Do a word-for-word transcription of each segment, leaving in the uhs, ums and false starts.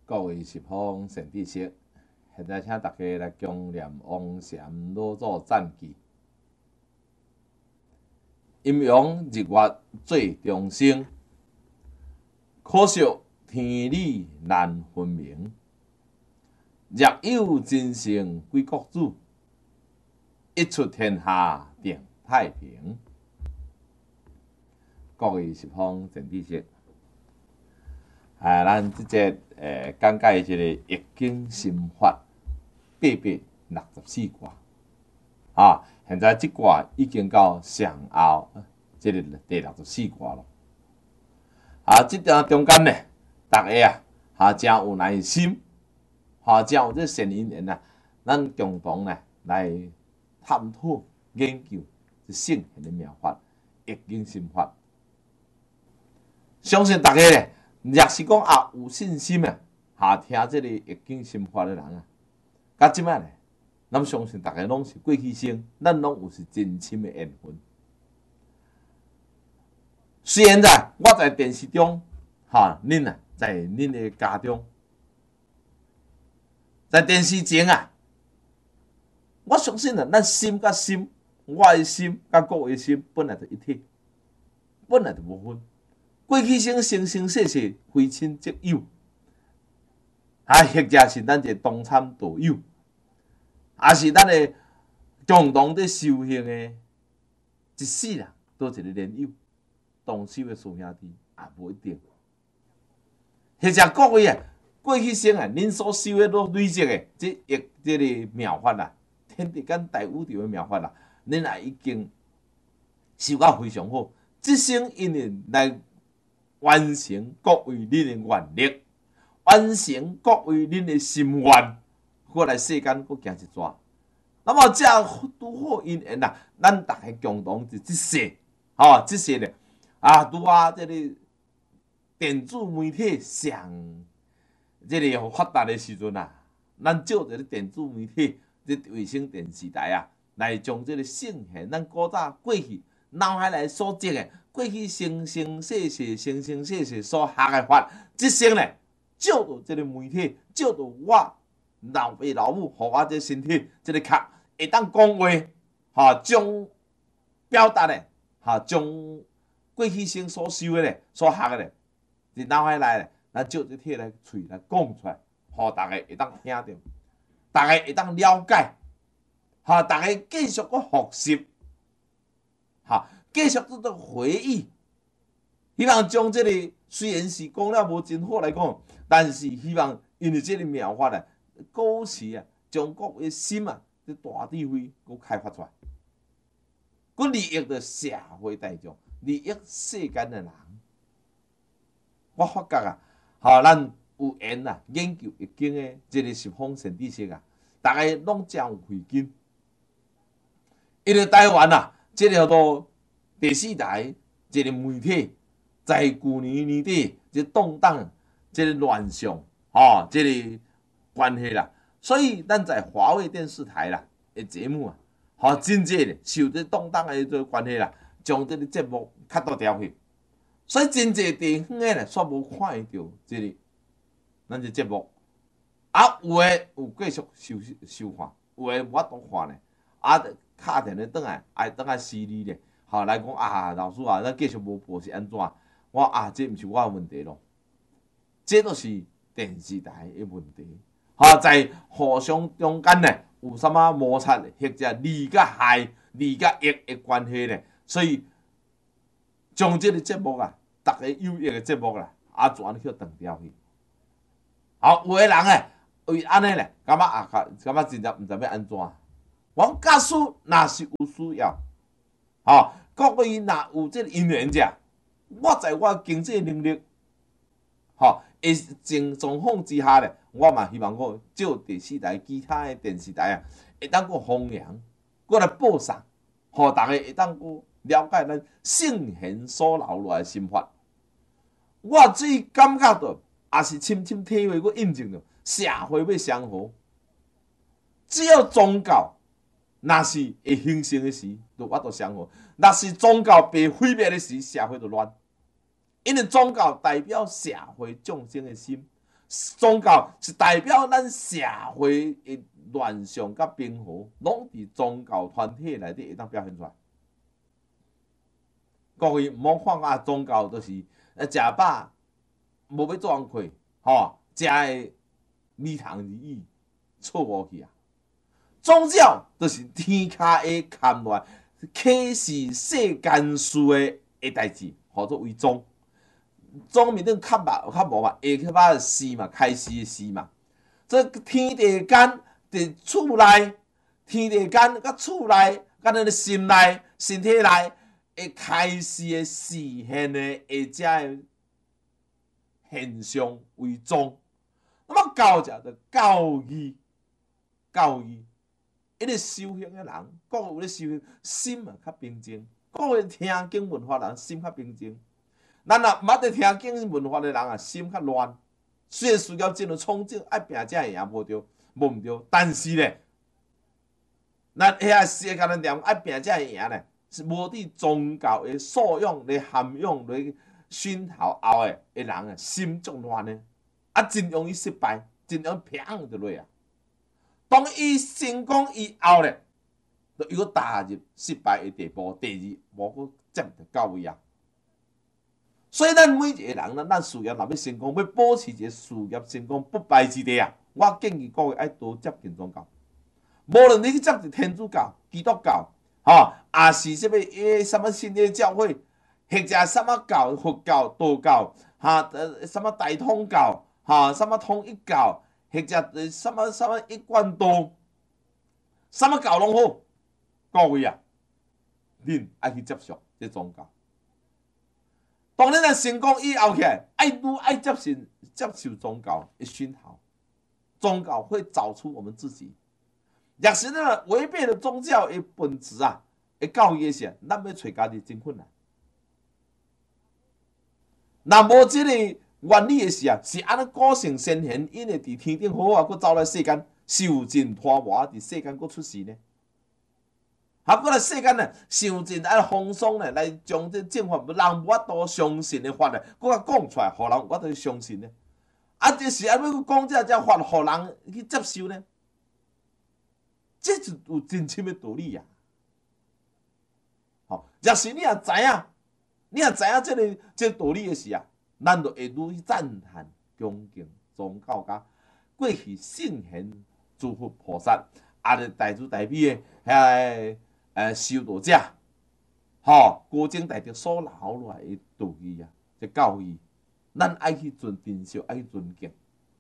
各位十方善知识，现在请大家来共念王禅老祖赞记。阴阳日月最中生，可惜天理难分明。若有真圣归国主，一出天下定太平。各位十方善知识，啊，咱即节诶讲解即个易经心法八百六十四卦啊。现在即卦已经到上后，即个第六十四卦咯。啊，即段中间呢，大家啊，哈真有耐心，哈真有这善因缘啊，咱共同呢来探讨研究这圣贤的妙法易经心法。相信大家呢，若是讲啊有信心啊，哈听这个易经心法的人啊，到即摆呢，咱相信大家拢是过去生，咱拢有是真深的缘分。虽然在我在电视中，哈，恁啊在恁的家中，在电视前啊，我相信啊，咱心甲心，我的心甲各位的心本来就一体，本来就无分。过去生生生世世非亲即友，啊，或者是咱一个同参道友，也是咱的共同伫修行的一世人，多一个连友，同修的师兄弟也无一定。或者各位啊，过去生啊，恁所修的都累积的，即一即个妙法啊，天地间大宇宙的妙法啊，恁也已经修到非常好。即生因为来完成各位恁的愿力，完成各位恁的心愿，过来世间搁行一逝。那么这拄好因缘啊，咱大家共同伫即世，吼、哦，即世咧啊，拄啊，即个电子媒体上即个发达的时阵啊，咱借着电子媒体、即卫星电视台啊，来将即个圣贤，咱古早过去脑海内所积的。过去生生世世、生生世世所学的法，即生咧，借到即个媒体，借到我老爸老母，互我这身体，即个壳会当讲话，哈，将表达咧，哈，将过去生所修的咧、所学的咧，伫脑海内咧，咱借这体来喙来讲出来，互大家会当听到，大家会当了解，哈，大家继续个学习，哈。继续做做回忆，希望将这个虽然是讲了无真好来讲，但是希望因为这个妙法啊，果实啊，将各位心啊，这大智慧给开发出来，佮利益着社会大众，利益世间的人。我发觉啊，吼，咱有缘啊，研究易经的这个十方善知识啊，大家拢真有慧根。因为台湾啊，这个都。第四台一个媒体，在去年年底即动荡、即个乱象，吼、哦，即、这个关系啦，所以咱在华为电视台啦的节目啊，吼、哦，真济咧受这动荡的这关系啦，将这个节目卡到掉去，所以真济地方诶咧，煞无看到即、这个咱这节目，啊，有诶有继续收收看，有诶我都看咧，啊，敲电话转来，爱转来xử理咧。好来讲啊，老师啊，咱继续无播是安怎？我啊，这毋是我的问题咯，这都是电视台的问题。哈，在互相中间呢，有啥物摩擦或者利甲害、利甲益的关系呢？所以将这个节目啊，逐个有益的节目啦，啊，全去断掉去。好，有的人诶，为安尼咧，感觉啊，感觉真正毋知要安怎。我假使若是有需要，吼。各位若有这个因缘者，我在我经济能力，吼，会正状况之下咧，我嘛希望我借第四台其他的电视台啊，会当个弘扬，过来播送，互大家会当个了解咱圣贤所留落来心法。我最感觉到，也是深深体会，我印证着社会要祥和，只要宗教。若是会兴盛的时，就我都祥和；若是宗教被毁灭的时，社会就乱。因为宗教代表社会众生的心， 宗教是代表咱社会的乱象甲平和，拢伫宗教团体内底会当表现出来。各位毋好看啊，宗教就是呃食饱无要做工课，吼，食的米汤而已，错误去啊！宗教就是天骹下看落启示世间事的的代志，号做为宗。宗面顶较目较无嘛，下去把示嘛，开示的示嘛。这天地间伫厝内，天地间甲厝内，甲咱的心内、身体内，会开示的示现的下遮的现象为宗。那么教者就教义，教义。一个修行的人，各有咧修行，心啊较平静；各有听经文化人，心较平静。咱若毋捌得听经文化的人啊，心较乱。虽然需要进入冲劲，爱拼才会赢，无对，无毋对。但是咧，咱遐世间的念爱拼才会赢咧，是无伫宗教的素养咧、涵养咧熏陶后的的人啊，心足乱的，啊，真容易失败，真容易砰就落啊。当伊成功以后咧，就又踏入失败的地步。第二，无搁接着到位啊。所以，咱每一个人呢，咱事业若要成功，要保持一个事业成功不败之地啊！我建议各位爱多接近宗教，无论你去接近天主教、基督教，吼，也是什么诶什么新的教会，或者什么教、佛教、道教，哈，呃，什么大统教，哈，什么统一教。或者什么什么一贯道，什么教拢好，各位啊，恁爱去接受这宗教。当恁若成功以后起来，爱愈爱接受接受宗教的熏陶，宗教会找出我们自己。若是咱违背了宗教的本质啊，的教义时，咱要找家己真困难。若无这个原理的事啊，是安尼古圣先贤，因会伫天顶好啊，佫走来世间受尽拖磨，伫世间佫出世呢。啊，佫来世间呢，受尽啊风霜呢，来将这正法人无法度相信的法呢，佫甲讲出来，互人有法度相信呢。啊，这是安要讲这只法，互人去接受呢？这就有真深的道理啊！好，若是你也知影，你也知影这个这个道理的事啊。咱就会愈赞叹恭敬宗教家过去圣贤诸佛菩萨，啊，着大慈大悲的遐呃修道者，吼，高僧大德所留落来的道义啊，这教义，咱爱去尊珍惜，爱去尊敬。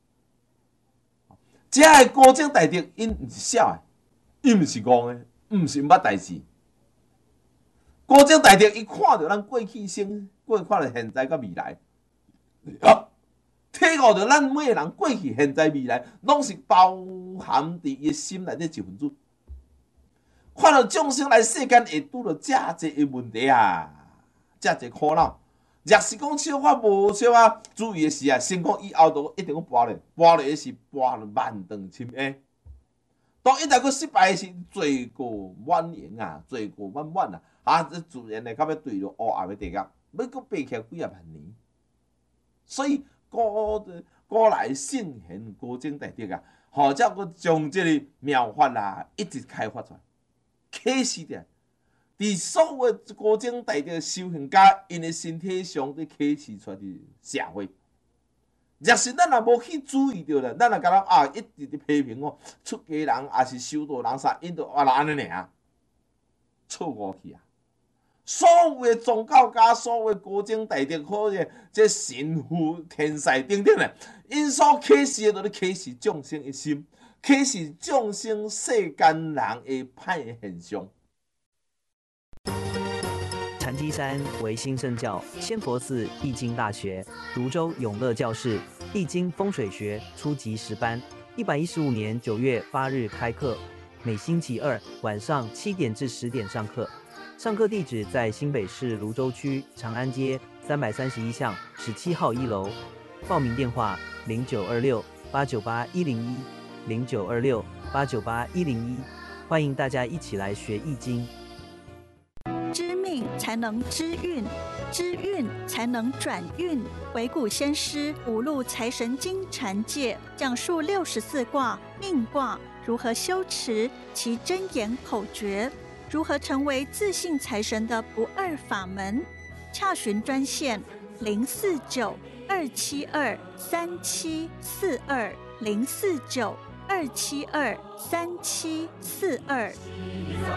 这个高僧大德，因毋是痟的，因毋是戆的，毋是毋捌代志。高僧大德，伊看到咱过去生，过看到现在甲未来。啊！体悟着咱每个人过去、现在、未来，拢是包含伫伊心内底一份子。看到众生来世间会拄着遮济的问题啊，遮济苦恼。若是讲小可无小可注意的事啊，成功以后就一定要跋咧，跋咧是跋了万丈深渊。当一旦佫失败时，罪过满盈啊，罪过满满啊！啊，这自然的到要对着黑暗的地狱，要佫爬起来几啊万年。所以古古来圣贤高僧大德啊，或者佫将这个妙法啊，一直开发出来，启示着，伫所有的高僧大德修行家，因的身体上伫启示出来的社会。若是咱若无去注意着咧，咱若甲人啊一直伫批评哦，出家人也是修道人啥，因着啊啦安尼尔，错误去啊！所有的宗教家、所有的高僧大德，或者这神父、天才等等咧，因所启示的，都咧启示众生的心，启示众生世间人的歹的现象。 禅机山为兴圣教仙佛寺易经大学泸州永乐教室易经风水学初级十班，一百一十五年九月八日开课，每星期二晚上七点至十点上课。上课地址在新北市泸州区长安街三百三十一巷十七号一楼。报名电话：零九二六八九八一零一零九二六八九八一零一。欢迎大家一起来学易经。 才能知运，知运才能转运。鬼谷先师五路财神经禅界讲述六十四卦命卦如何修持其真言口诀，如何成为自信财神的不二法门。洽询专线零四九二七二三七四二零四九二七二三七四二。